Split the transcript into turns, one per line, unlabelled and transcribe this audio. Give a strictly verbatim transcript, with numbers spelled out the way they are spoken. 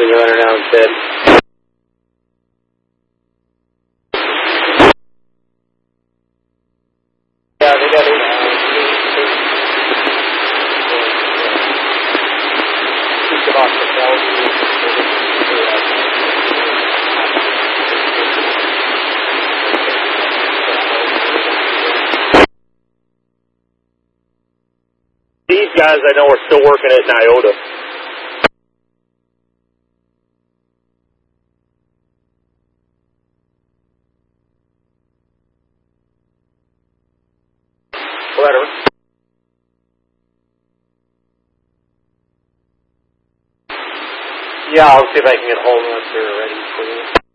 You're running around instead. Yeah, they got it. Keep it off the bell. These guys I know are still working at Nyota. Whatever. Yeah, I'll see if I can get hold of them if they're ready for you.